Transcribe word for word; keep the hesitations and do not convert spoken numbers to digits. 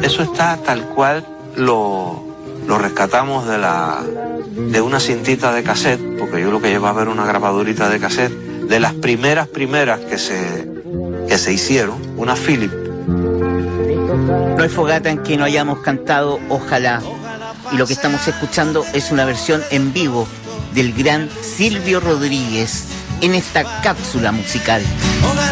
Eso está tal cual lo, lo rescatamos de, la, de una cintita de cassette, porque yo lo que llevaba era una grabadorita de cassette, de las primeras primeras que se, que se hicieron, una Philips. No hay fogata en que no hayamos cantado Ojalá. Y lo que estamos escuchando es una versión en vivo del gran Silvio Rodríguez en esta cápsula musical.